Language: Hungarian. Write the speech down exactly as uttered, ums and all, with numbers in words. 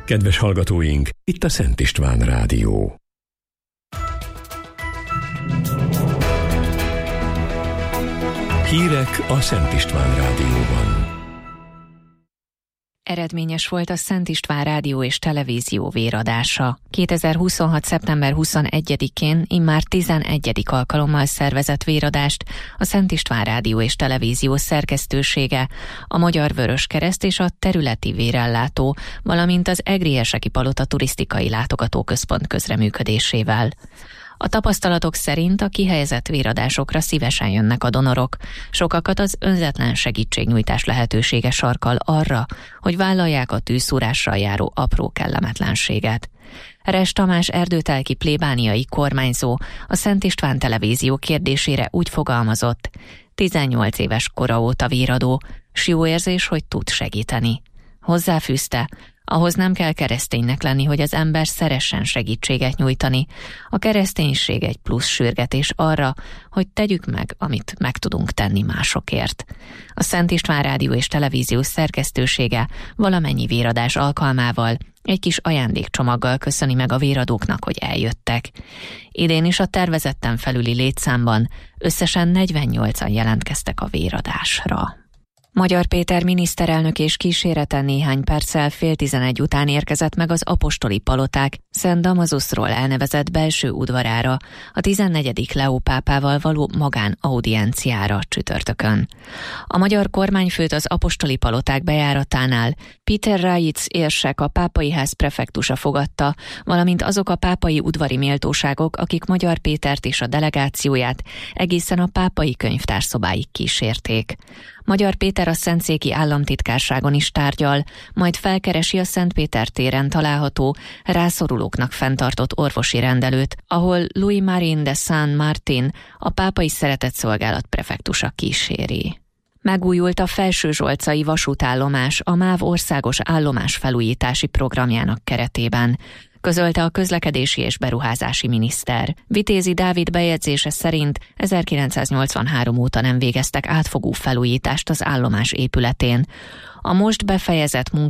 Kedves hallgatóink, itt a Szent István Rádió. Hírek a Szent István Rádióban. Eredményes volt a Szent István Rádió és Televízió véradása. kétezer-huszonhat. szeptember huszonegyedikén immár tizenegyedik alkalommal szervezett véradást a Szent István Rádió és Televízió szerkesztősége, a Magyar Vöröskereszt és a területi vérellátó, valamint az Egrieseki Palota turisztikai látogatóközpont közreműködésével. A tapasztalatok szerint a kihelyezett véradásokra szívesen jönnek a donorok. Sokakat az önzetlen segítségnyújtás lehetősége sarkal arra, hogy vállalják a tűzszúrással járó apró kellemetlenséget. Res Tamás erdőtelki plébániai kormányzó a Szent István Televízió kérdésére úgy fogalmazott: tizennyolc éves kora óta véradó, s jó érzés, hogy tud segíteni. Hozzáfűzte: ahhoz nem kell kereszténynek lenni, hogy az ember szeressen segítséget nyújtani. A kereszténység egy plusz sürgetés arra, hogy tegyük meg, amit meg tudunk tenni másokért. A Szent István Rádió és Televízió szerkesztősége valamennyi véradás alkalmával egy kis ajándékcsomaggal köszöni meg a véradóknak, hogy eljöttek. Idén is a tervezetten felüli létszámban összesen negyvennyolcan jelentkeztek a véradásra. Magyar Péter miniszterelnök és kísérete néhány perccel fél tizenegy után érkezett meg az apostoli paloták Szent Damazuszról elnevezett belső udvarára a tizennegyedik Leó pápával való magánaudienciára csütörtökön. A magyar kormányfőt az apostoli paloták bejáratánál Péter Rájic érsek, a pápai ház prefektusa fogadta, valamint azok a pápai udvari méltóságok, akik Magyar Pétert és a delegációját egészen a pápai könyvtár szobáig kísérték. Magyar Péter a Szentszéki Államtitkárságon is tárgyal, majd felkeresi a Szent Péter téren található rászorulóknak fenntartott orvosi rendelőt, ahol Louis-Marie de Saint-Martin, a pápai szeretetszolgálat prefektusa kíséri. Megújult a Felsőzsolcai vasútállomás a MÁV országos állomás felújítási programjának keretében, közölte a közlekedési és beruházási miniszter. Vitézi Dávid bejegyzése szerint ezerkilencszáznyolcvanhárom óta nem végeztek átfogó felújítást az állomás épületén. A most befejezett